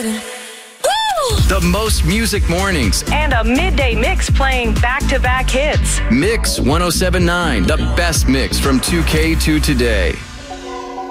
waiting. The most music mornings. And a midday mix playing back-to-back hits. Mix 1079, the best mix from 2K to today.